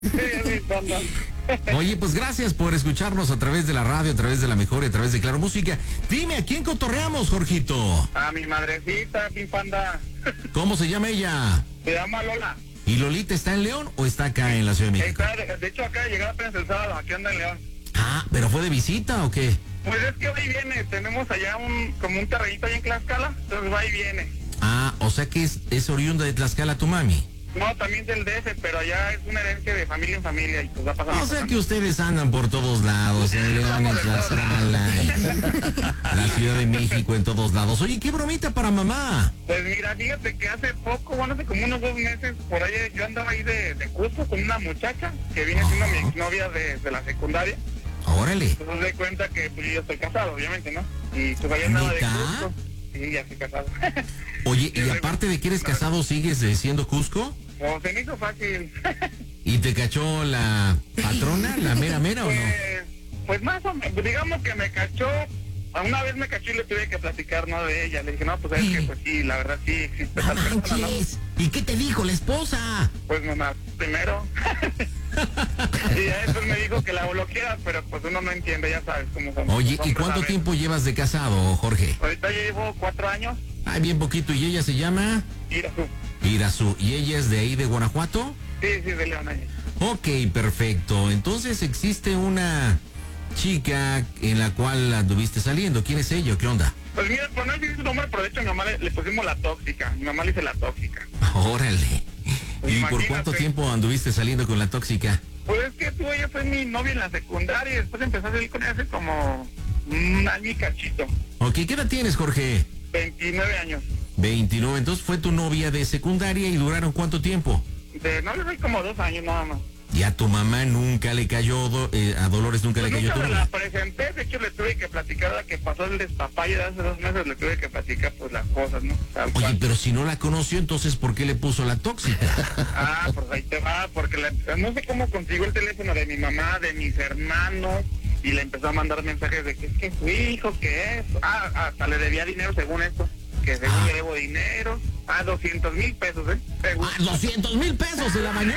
Sí, Panda. Oye, pues gracias por escucharnos a través de la radio, a través de la mejor y a través de Claro Música. Dime, ¿a quién cotorreamos, Jorgito? A mi madrecita, mi Panda. ¿Cómo se llama ella? Se llama Lola. ¿Y Lolita está en León o está acá en la Ciudad de México? Está, de hecho, acá llegó apenas el sábado, aquí anda en León. Ah, ¿pero fue de visita o qué? Pues es que hoy viene, tenemos allá como un terrenito ahí en Tlaxcala, entonces va y viene. Ah, o sea que es oriunda de Tlaxcala tu mami. No, también del DF, pero allá es una herencia de familia en familia y pues va pasando. O sea que ustedes andan por todos lados, en León, en Tlaxcala, en la Ciudad de México, en todos lados. Oye, qué bromita para mamá. Pues mira, fíjate que hace poco, bueno, hace como unos 2 meses, por ahí yo andaba ahí de Cusco con una muchacha que viene siendo mi exnovia de la secundaria. Órale. Pues de cuenta que pues, yo estoy casado, obviamente, ¿no? Y pues allá andaba de ¿Neta? Cusco. Sí, ya estoy casado. Oye, y aparte de que eres casado, ¿sigues siendo Cusco? No, se me hizo fácil. ¿Y te cachó la patrona, la mera mera o no? Pues más o menos, digamos que me cachó. Una vez me cachó y le tuve que platicar, ¿no? De ella. Le dije, no, pues es que, pues sí, la verdad sí existe esa persona, ¿no? Manches. ¿Y qué te dijo la esposa? Pues mamá, primero. Y ya después me dijo que la bloqueara, pero pues uno no entiende, ya sabes cómo son. Oye, ¿y hombres, cuánto ¿sabes? tiempo llevas de casado, Jorge? Ahorita llevo 4 años. Ay, bien poquito. ¿Y ella se llama? Mira tú. Irazú. ¿Y ella es de ahí, de Guanajuato? Sí, de León ahí. Ok, perfecto. Entonces existe una chica en la cual anduviste saliendo. ¿Quién es ella o qué onda? Pues mira, por no decir su nombre, pero de hecho a mi mamá le pusimos la tóxica. Mi mamá le dice la tóxica. Órale. Pues ¿Y por imagínate. cuánto tiempo anduviste saliendo con la tóxica? Pues es que ella fue mi novia en la secundaria y después empecé a salir con ella hace como un año y cachito. Ok, ¿qué edad tienes, Jorge? 29 años. 29. Entonces fue tu novia de secundaria y duraron ¿cuánto tiempo? De novia soy como 2 años nada más. Y a tu mamá nunca le cayó, a Dolores nunca Pues le cayó nunca tu me la novia. presenté, de hecho le tuve que platicar la que pasó el despapalle de hace 2 meses, le tuve que platicar pues las cosas, ¿no? Tal Oye, cual. pero si no la conoció, entonces ¿por qué le puso la tóxica? Ah, pues ahí te va, porque no sé cómo consigo el teléfono de mi mamá, de mis hermanos, y le empezó a mandar mensajes de que es que su hijo, que es, hasta le debía dinero según esto, que según le debo dinero, 200,000 pesos, según. 200,000 pesos se la bañó.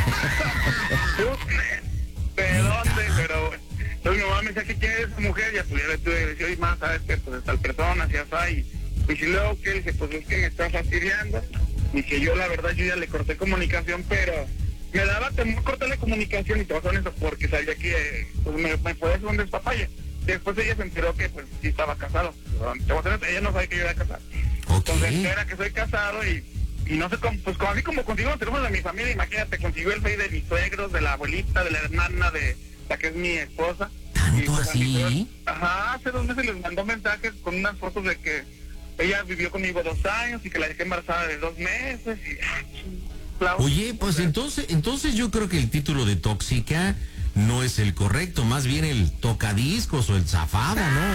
¿De dónde? Pero bueno. Entonces mi mamá me decía que quién es esa mujer, ya pues ya le tuve que decir, oye, más, sabes que pues tal persona, así está, y si luego que dije, pues es que me está fastidiando, y que yo la verdad yo ya le corté comunicación, pero me daba temor cortarle comunicación y te vas a honesto, porque sabía que pues, me podía hacer un despapalle. Después ella se enteró que pues sí estaba casado. Te voy a honesto, ella no sabe que yo era casado. Ok. Entonces era que soy casado y no sé cómo, pues así como consigo los teléfonos de mi familia, imagínate, consiguió el Facebook de mis suegros, de la abuelita, de la hermana, de la que es mi esposa. Y, ¿Tanto pues, a mis así? suegros, ajá, hace 2 meses les mandó mensajes con unas fotos de que ella vivió conmigo 2 años y que la dejé embarazada de 2 meses y... Oye, pues entonces yo creo que el título de tóxica no es el correcto, más bien el tocadiscos o el zafado, ¿no?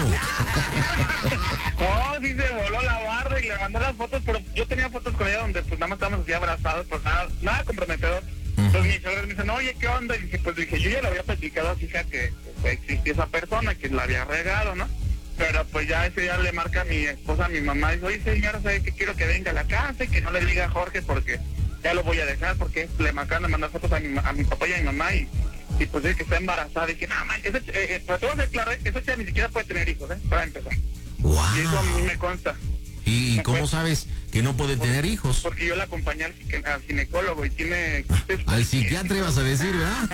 No, sí se voló la barra y le mandó las fotos, pero yo tenía fotos con ella donde pues nada más estábamos así abrazados, pues nada comprometedor. Entonces mi suegra me dice, no, oye, ¿qué onda? Y dije, pues dije, yo ya le había platicado a su hija que pues, existía esa persona, que la había regado, ¿no? Pero pues ya ese día le marca a mi esposa, a mi mamá, y dice, oye señora, ¿sabe que quiero que venga a la casa y que no le diga a Jorge porque ya lo voy a dejar? Porque le marcan de mandar fotos a mi papá y a mi mamá y pues dice que está embarazada. Y dije, no, man, pero te voy a hacer claro, esa chica ni siquiera puede tener hijos, para empezar. Wow. Y eso a mí me consta. ¿Y cómo sabes que no puede tener hijos? Porque yo la acompañé al ginecólogo y tiene... Al psiquiatra ibas a decir, ¿verdad?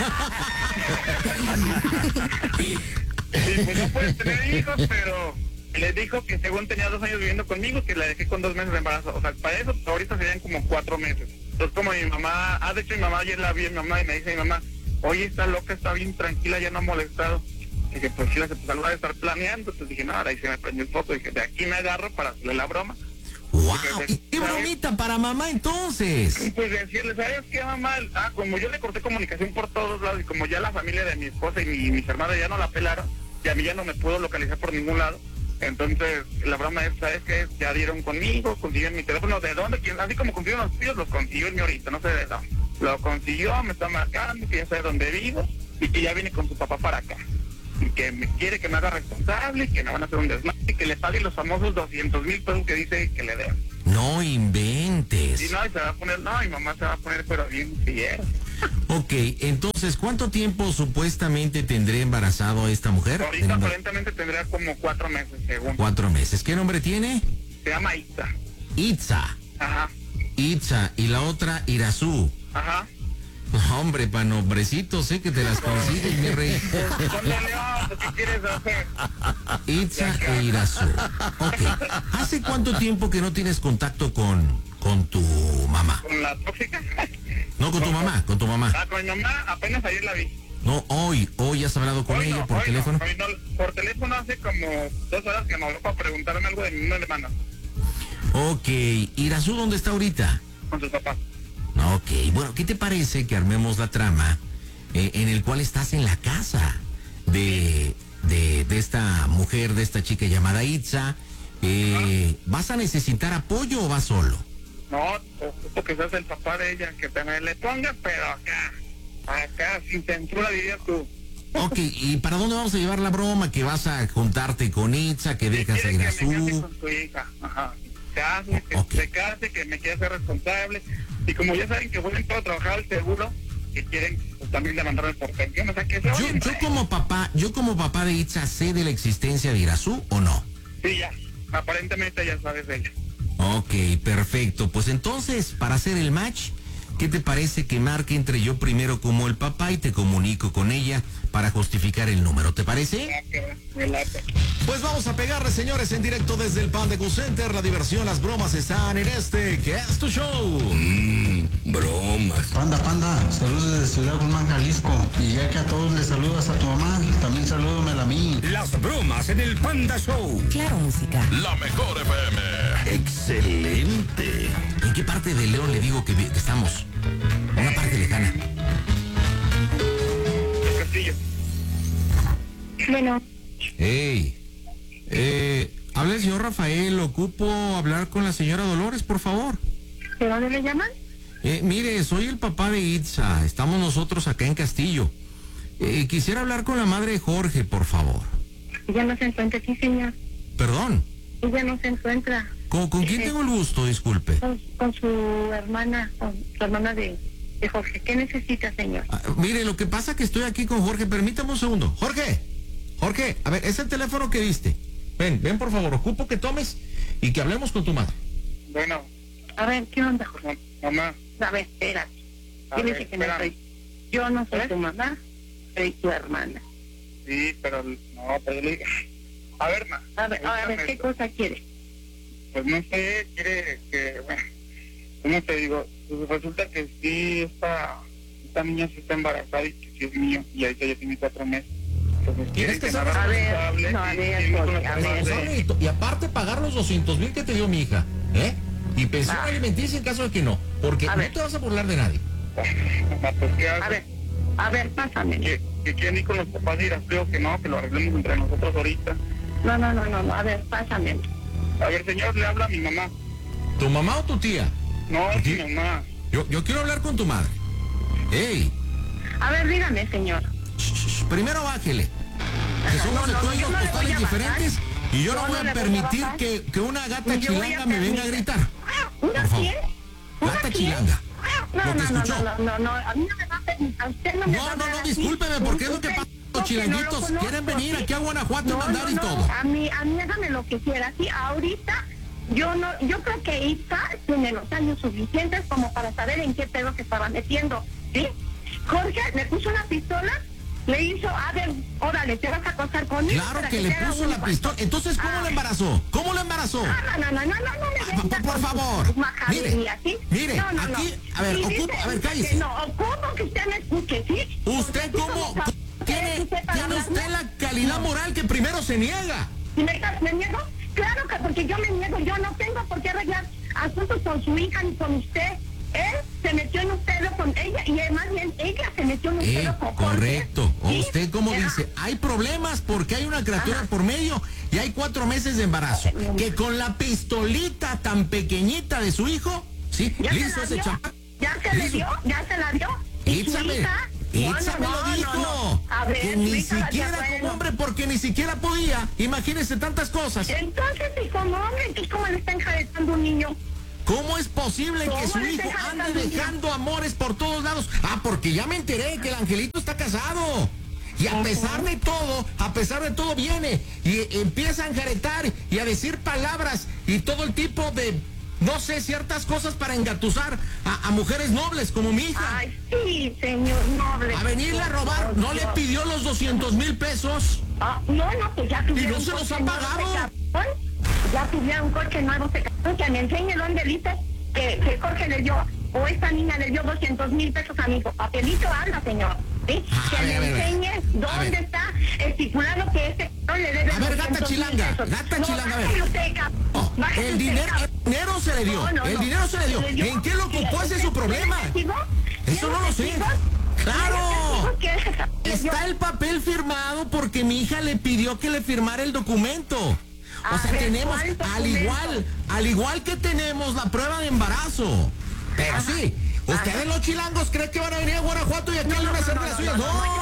Y pues no puede tener hijos, pero le dijo que según tenía 2 años viviendo conmigo, que la dejé con 2 meses de embarazo. O sea, para eso ahorita serían como 4 meses. Entonces como mi mamá, de hecho mi mamá ayer la vi, mi mamá, y me dice mi mamá, oye, está loca, está bien tranquila, ya no ha molestado. Y dije, pues sí, pues algo de estar planeando. Entonces dije, no, ahí se me prendió el foco. Dije, de aquí me agarro para hacerle la broma. ¡Wow! ¿Y qué bromita para mamá entonces? Y pues decirle, ¿sabes qué, mamá? Como yo le corté comunicación por todos lados y como ya la familia de mi esposa y mis hermanas ya no la pelaron y a mí ya no me puedo localizar por ningún lado, entonces la broma es, ¿sabes qué? Ya dieron conmigo, consiguieron mi teléfono, ¿de dónde? Así como consiguieron los tíos, los consiguió el mío ahorita, no sé de dónde. Lo consiguió, me está marcando, que ya sabe dónde vivo y que ya viene con su papá para acá. Y que me quiere que me haga responsable y que me van a hacer un desmadre y que le pague los famosos 200,000 pesos que dice que le deben. No inventes. Y no, y se va a poner, no, mi mamá se va a poner pero bien fiera. Ok, entonces, ¿cuánto tiempo supuestamente tendría embarazado esta mujer? Ahorita aparentemente tendría como 4 meses, según. 4 meses. ¿Qué nombre tiene? Se llama Itza. Itza. Ajá. Itza. Y la otra, Irazú. Ajá. Hombre, pa' nombrecitos, sé que te las consigues, mi rey. Ponle León, ¿qué quieres hacer? Itza e Irazú. Ok. ¿Hace cuánto tiempo que no tienes contacto con tu mamá? ¿Con la tóxica? No, con tu mamá, con tu mamá. Ah, con mi mamá apenas ayer la vi. No, hoy has hablado con ella por teléfono. Por teléfono hace como 2 horas que me habló para preguntarme algo de mi hermana. Ok, Irazú, ¿dónde está ahorita? Con sus papás. Ok, bueno, ¿qué te parece que armemos la trama en el cual estás en la casa de esta mujer, de esta chica llamada Itza? ¿Vas a necesitar apoyo o vas solo? No, ocupo que seas el papá de ella, que te me le pongas, pero acá, sin censura dirías tú. Ok, ¿y para dónde vamos a llevar la broma? ¿Que vas a juntarte con Itza, que dejas a Que me case Irazú? con su hija, ajá. Que se case, que me quiera ser responsable. Y como ya saben que voy a entrar a trabajar al seguro, que quieren pues, también demandarme por pensión, o sea que se oyen, Yo como papá de Itza, ¿sé de la existencia de Irazú o no? Sí, ya, aparentemente ya sabes de ella. Ok, perfecto. Pues entonces, para hacer el match, ¿qué te parece que marque entre yo primero como el papá y te comunico con ella para justificar el número? ¿Te parece? Me late. Pues vamos a pegarle, señores, en directo desde el Panda Cool Center. La diversión, las bromas están en este, que es tu show. Bromas. Panda, saludos desde Ciudad Guzmán, Jalisco. Y ya que a todos les saludas a tu mamá, también salúdamela a mí. Las bromas en el Panda Show. Claro, música. La mejor FM. Excelente. ¿En qué parte de León le digo que estamos? Una parte lejana. El castillo. Bueno, Hey, habla el señor Rafael. Ocupo hablar con la señora Dolores, por favor. ¿de dónde le llaman? Mire, soy el papá de Itza. Estamos nosotros acá en Castillo. Quisiera hablar con la madre de Jorge, por favor. Ella no se encuentra aquí, señor. Perdón. Ella no se encuentra. ¿Con quién tengo el gusto? Disculpe. Con su hermana, de Jorge. ¿Qué necesita, señor? Mire, lo que pasa es que estoy aquí con Jorge. Permítame un segundo. Jorge, a ver, es el teléfono que diste. Ven, por favor. Ocupo que tomes y que hablemos con tu madre. Bueno, A ver, ¿qué onda, Jorge? mamá. A ver, espérate. A Dile ver, que no espérame. soy. Yo no soy tu mamá, soy tu hermana. Sí, pero no, pero le dije. A ver, ma. A ver, ¿qué cosa quieres? Pues no sé, quiere que, bueno, ¿cómo te digo? Pues resulta que sí, esta niña sí está embarazada y que sí es mío, y ahorita ya tiene 4 meses. Entonces, Tienes que me saber- haga A ver, responsable no, a y ver, irme con los Jorge, a papás ver. de- Y aparte pagar los 200,000 que te dio mi hija, ¿eh? Y pensión alimenticia en caso de que no, porque A no ver. te vas a burlar de nadie. Mamá, pues, ¿qué hago? A ver, pásame. Que quieren ir con los papás de Iraceo, que no, que lo arreglemos entre nosotros ahorita. No, a ver, pásame. A ver, señor, le habla a mi mamá. ¿Tu mamá o tu tía? No, es ¿Qué? mi mamá. Yo quiero hablar con tu madre. ¡Ey! A ver, dígame, señor. Primero bájele. Que somos de yo códigos no le voy postales a diferentes y yo no Yo voy no a le voy a permitir bajar. que una gata Yo voy chilanga a me venga a permitir. gritar. ¿Una Por favor. quién? ¿Una Gata quién? chilanga. No, ¿Lo que no, escuchó? a mí no me va a permitir, a usted no me va a No, hablar así. discúlpeme, porque es lo que Usted pasa. dijo Los que no lo chilanguitos conozco, quieren venir ¿sí? aquí a Guanajuato y mandar y todo. A mí hágame lo que quiera, sí, ahorita yo creo que Itza tiene los años suficientes como para saber en qué pedo se estaba metiendo, ¿sí? Jorge le puso una pistola, le hizo, a ver, órale, te vas a acostar con él. Claro para que le te haga puso un la pistola. Entonces, ¿cómo la embarazó? ¿Cómo la embarazó? No me venga por con favor, sus majaderías, ¿sí? mire, No. aquí, a ver, Sí, ocupo, dice a ver, usted cállese. que no, ocupo que usted me escuche, ¿sí? ¿Usted Porque cómo así como tiene usted para usted hablarme, la calidad moral que primero se niega? ¿Me niego? Claro que porque yo me niego, yo no tengo por qué arreglar asuntos con su hija ni con usted. Él se metió en un pedo con ella y más bien ella se metió en un pedo con Jorge. Correcto. ¿Sí? Usted como Era- dice, hay problemas porque hay una criatura Ajá. por medio y hay 4 meses de embarazo. Ay, no. Que con la pistolita tan pequeñita de su hijo, ¿sí? ¿Ya Le se hizo la ese dio? chamaco. ¿Ya se le dio? ¿Ya se la dio? ¿Y su Itza me hija? lo dijo. A ver, que su ni hija, ya siquiera bueno. como hombre, porque ni siquiera podía. Imagínese tantas cosas. Entonces, y como hombre, entonces, ¿cómo le está enjaretando un niño? ¿Cómo es posible que ¿Cómo su les hijo deja ande esa niña? dejando amores por todos lados? Ah, porque ya me enteré que el angelito está casado. Y a pesar de todo viene y empieza a enjaretar y a decir palabras y todo el tipo de, no sé, ciertas cosas para engatusar a mujeres nobles como mi hija. Ay, sí, señor noble. A venirle a robar, ¿no le pidió los 200,000 pesos? No, pues ya tuvieron ¿Y no se los coche ha nuevo, pagado? se cabrón. Ya tuvieron un coche nuevo, se cabrón, que me enseñe dónde dice que Jorge le dio, o esta niña le dio 200,000 pesos a mi hijo. Papelito habla, señor. ¿Sí? Que A me ver. enseñe dónde está estipulado que ese cabrón le debe A ver, 200,000 gata chilanga, pesos. gata No, chilanga, a ver. bájale usted, cabrón. Oh, Bájale el usted, dinero cabrón. se le dio, No, el dinero se le dio. ¿Se le dio? ¿En qué lo ocupó? Ese es su problema. ¿Tiene Eso no lo sé. testigos? ¡Claro! ¿Tiene testigos que Está el papel firmado porque mi hija le pidió que le firmara el documento. O A sea, ver, tenemos, ¿cuál al igual que tenemos la prueba de embarazo. Pero sí, ustedes los chilangos creen que van a venir a Guanajuato y aquí le van a hacer de las suyas.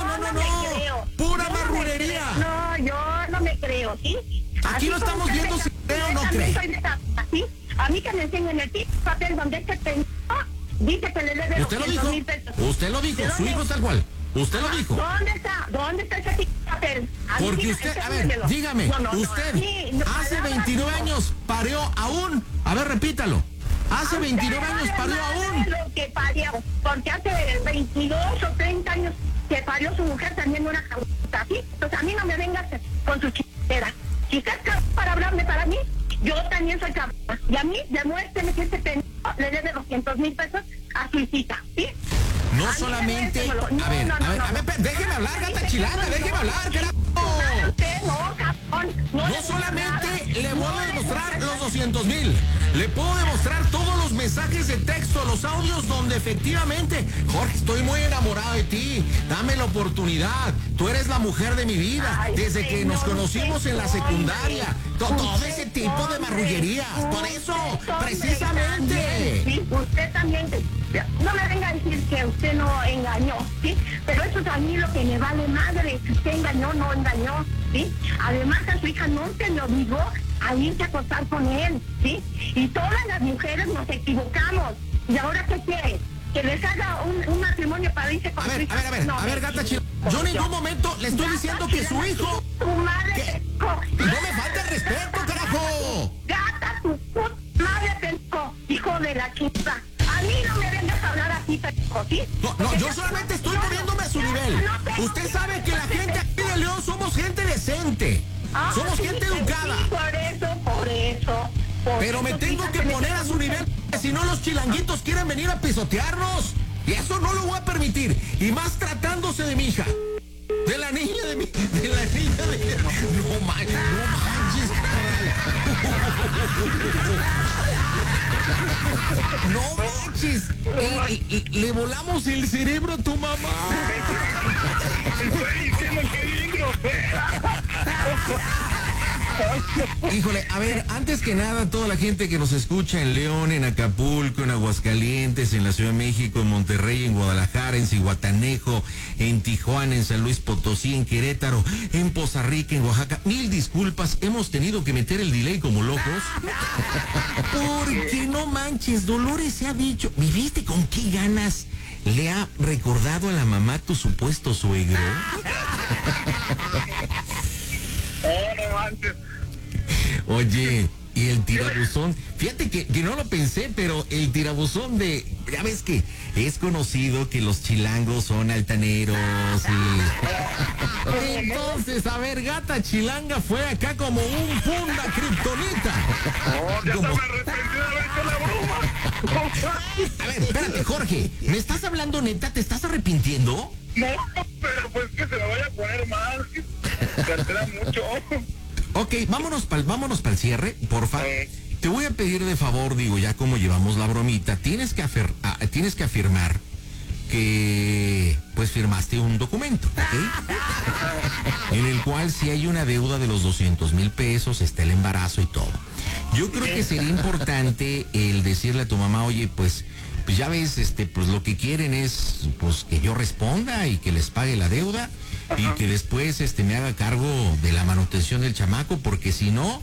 No. Pura marrulería. No, yo no me creo, ¿sí? Aquí lo estamos viendo si cree o no cree. ¿Sí? A mí que me enseñen el tipo papel donde este pendejo dice que le debe Usted lo 200,000 pesos. Usted lo dijo, ¿De su dónde? hijo es tal cual. Usted lo dijo. ¿Dónde está? ¿Dónde está ese tipo de papel? A mí Porque sí, usted, a ver, enséñemelo. dígame, No, usted sí, no, hace palabras 29 no. años parió aún. A ver, repítalo. Hace 29 años parió aún. Lo que parió, porque hace 22 o 30 años que parió su mujer también una cabrita, ¿sí? Entonces a mí no me vengas con su chistera. Si usted es cabrón para hablarme para mí, yo también soy cabrón. Y a mí, demuéstreme que este pendejo le debe 200,000 pesos a su hijita, ¿sí? No A mí solamente. demuéstremelo. A ver, No. déjeme hablar, gata chilanga, déjeme hablar, carajo. Usted no, cabrón. No le voy a solamente hablar. le voy No a le demostrar voy a los 200,000, le puedo demostrar todos los mensajes de texto, los audios donde efectivamente, Jorge, estoy muy enamorado de ti, dame la oportunidad, tú eres la mujer de mi vida, Ay, desde que nos señor, conocimos en la usted secundaria, todo hombre, ese tipo de marrullerías, por eso, usted, hombre, precisamente. también, sí, usted también, no me venga a decir que usted no engañó, ¿sí? Pero eso es a mí lo que me vale madre, si usted engañó, no engañó, ¿sí? Además a su hija no se le obligó a irse a acostar con él, ¿sí? Y todas las mujeres nos equivocamos. ¿Y ahora qué quiere? Que les haga un matrimonio para irse con A su ver, hija. a ver, gata chilanga, yo en ningún momento le estoy diciendo que su hijo... Tu madre ¿Qué? pendejo. No me falta el respeto, carajo. Gata, tu puta madre pendejo, hijo de la chica. A mí no me vengas a hablar así, pendejo, ¿sí? No, yo solamente estoy poniéndome a su nivel. Usted sabe que la gente aquí de León somos gente decente. Somos sí, gente sí, educada. por eso. Pero me tengo que poner a su nivel, porque si no los chilanguitos quieren venir a pisotearnos. Y eso no lo voy a permitir. Y más tratándose de mi hija. De la niña de mi... De la niña de... No manches, no manches. Le volamos el cerebro a tu mamá. Estoy diciendo que bien grosera. Híjole, a ver, antes que nada, toda la gente que nos escucha en León, en Acapulco, en Aguascalientes, en la Ciudad de México, en Monterrey, en Guadalajara, en Zihuatanejo, en Tijuana, en San Luis Potosí, en Querétaro, en Poza Rica, en Oaxaca. Mil disculpas, hemos tenido que meter el delay como locos. Porque no manches, Dolores se ha dicho, ¿viviste con qué ganas le ha recordado a la mamá tu supuesto suegro? No manches. Oye, y el tirabuzón, fíjate que no lo pensé, pero el tirabuzón de, ya ves que es conocido que los chilangos son altaneros y... Entonces, a ver, gata chilanga fue acá como un funda kriptonita. Oh, ya Como- se me arrepentí de haber hecho la broma. A ver, espérate, Jorge, ¿me estás hablando neta? ¿Te estás arrepintiendo? Pero pues que se me vaya a poner mal. Que altera mucho. Ok, vámonos pa'l cierre, porfa. Te voy a pedir de favor, digo, ya como llevamos la bromita, tienes que afirmar que pues firmaste un documento, ¿ok? En el cual si hay una deuda de los 200,000 pesos, está el embarazo y todo. Yo creo que sería importante el decirle a tu mamá, oye, pues ya ves, pues lo que quieren es pues que yo responda y que les pague la deuda. Y que después me haga cargo de la manutención del chamaco, porque si no,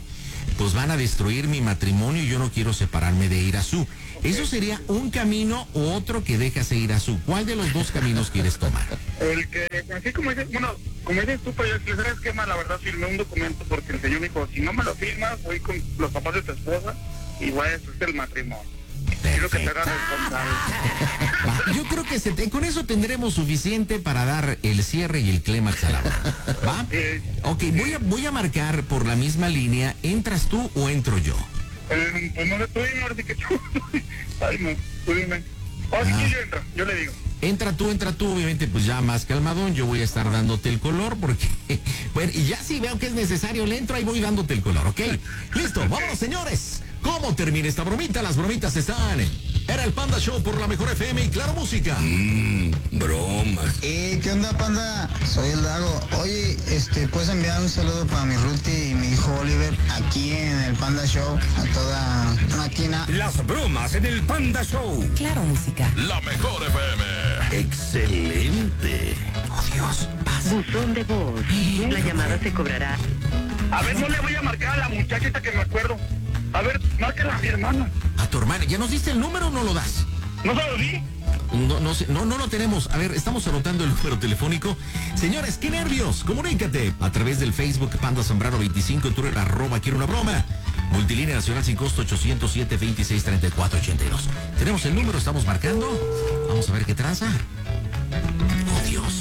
pues van a destruir mi matrimonio y yo no quiero separarme de Irazú. Eso sería un camino u otro que dejas a Irazú. ¿Cuál de los dos caminos quieres tomar? El que, así como dices, bueno, como dices tú, pero yo, ¿sabes qué? La verdad, firmé un documento porque el señor me dijo, si no me lo firmas, voy con los papás de tu esposa y voy a destruir el matrimonio. Quiero que te hagas responsable. Yo creo que con eso tendremos suficiente para dar el cierre y el clímax a la broma. ¿Va? Ok, voy a marcar por la misma línea. ¿Entras tú o entro yo? Pues no le estoy dime, ahora sí que tú. Ay, no, tú dime. Ahora sí que yo entro, yo le digo. Entra tú, obviamente, pues ya más calmadón. Yo voy a estar dándote el color porque, bueno, y ya si veo que es necesario, le entro y voy dándote el color, ¿ok? Listo, vámonos, señores. ¿Cómo termina esta bromita? Las bromitas están. Era el Panda Show por la Mejor FM y Claro Música. Bromas. ¿Qué onda, Panda? Soy el Dago. Oye, ¿puedes enviar un saludo para mi Ruti y mi hijo Oliver aquí en el Panda Show a toda máquina? Las bromas en el Panda Show. Claro Música. La Mejor FM. Excelente. Oh, Dios, pasa. Buzón de voz. La llamada se cobrará. A ver, no le voy a marcar a la muchachita que me acuerdo. A ver, márcala a mi hermana. A tu hermana. ¿Ya nos diste el número o no lo das? ¿No se lo di? No sé, no lo tenemos. A ver, estamos anotando el número telefónico. Señores, qué nervios. Comunícate a través del Facebook Panda Zambrano 25, Twitter @quiero una broma. Multilínea nacional sin costo 807-2634-82. Tenemos el número, estamos marcando. Vamos a ver qué tranza. Oh, Dios.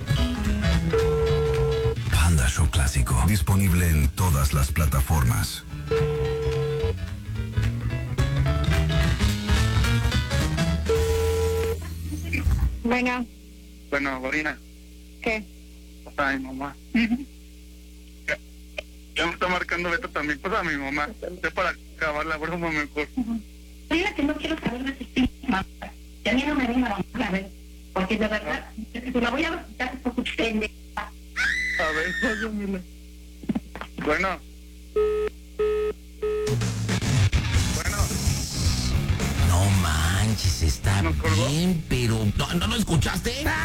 Panda Show Clásico. Disponible en todas las plataformas. Bueno, Gorina. ¿Qué? Ay, mamá. Ya me está marcando Beto también. Pues a mi mamá. Ya para acabar la broma mejor. Soy la que no quiero saber de ese mamá. Y a mí no me venga a ver. Porque de verdad, si la voy a visitar es por su pendeja. A ver, pásamela. Bueno. No manches, está ¿Nos colgó? bien, pero... ¿No lo escuchaste? No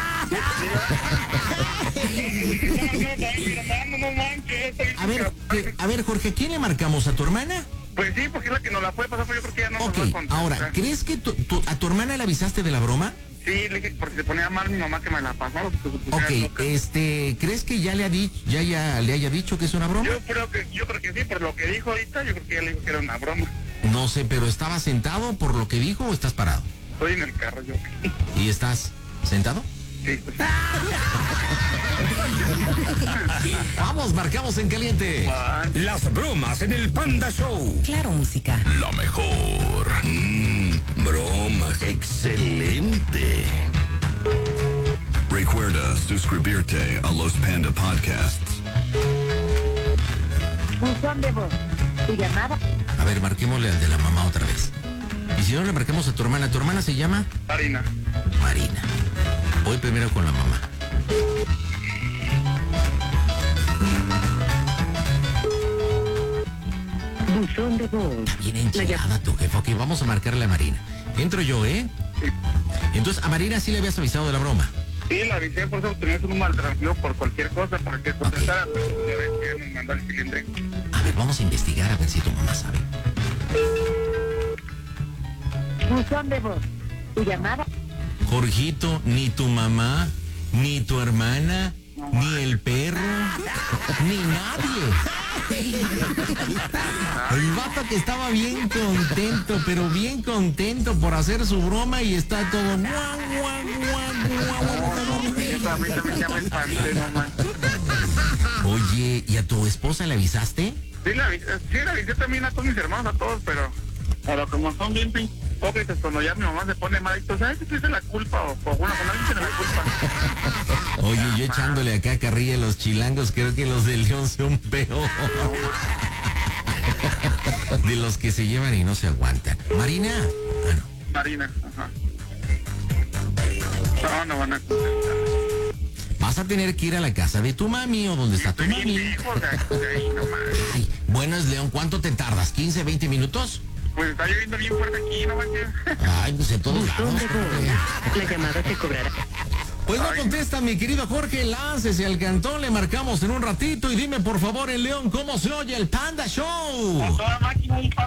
manches. A ver, Jorge, ¿a quién le marcamos? ¿A tu hermana? Pues sí, porque es la que nos la puede pasar, pero yo creo que ya no Ok, nos va a contestar. ahora, ¿crees que a tu hermana le avisaste de la broma? Sí, le dije, porque se ponía mal mi mamá que me la pasó. Ok, ¿crees que ya le haya dicho que es una broma? Yo creo que sí, por lo que dijo ahorita, yo creo que ya le dijo que era una broma. No sé, pero ¿estabas sentado por lo que dijo o estás parado? Estoy en el carro yo. ¿Y estás sentado? Sí, pues. Vamos, marcamos en caliente. Las bromas en el Panda Show. Claro Música. La mejor. Bromas. Excelente. Recuerda suscribirte a los Panda Podcasts. Buzón de voz. Tu llamada. A ver, marquémosle al de la mamá otra vez. Y si no, le marquemos a tu hermana. ¿Tu hermana se llama? Marina. Marina. Voy primero con la mamá. Buzón de voz. Está bien enchilada tu jefa. Ok, vamos a marcarle a Marina. Entro yo, ¿eh? Entonces, a Marina sí le habías avisado de la broma. Sí, la avisé, por eso tenías un mal transmitido por cualquier cosa, para que contestara, pero ya ves que me mandó el cilindro. A ver, vamos a investigar a ver si tu mamá sabe. Buzón de voz. Tu llamada. Jorgito, ni tu mamá, ni tu hermana, ni el perro, ni nadie. El vato que estaba bien contento, pero bien contento por hacer su broma y está todo... A mí también ya me espanté, no manches. Oye, ¿y a tu esposa le avisaste? Sí, la avisé también a todos mis hermanos, a todos, pero como son bien hipócritas, cuando ya mi mamá se pone malito, ¿sabes si es la culpa? O bueno, con alguien tiene la culpa. Oye, yo echándole acá carrilla a los chilangos, creo que los de León son peor. De los que se llevan y no se aguantan. Marina. Bueno. Marina, ajá. No van a contestar. Vas a tener que ir a la casa de tu mami o donde está tu Estoy mami. bien lejos de ahí, no manches. Ay, buenas, León, ¿cuánto te tardas? ¿15, 20 minutos? Pues está lloviendo bien fuerte aquí, no manches. Ay, pues en todos Buzón lados. de voz. La llamada se cobrará. Pues no contesta, mi querido Jorge, láncese al cantón, le marcamos en un ratito y dime por favor en León cómo se oye el Panda Show. A toda máquina, hija.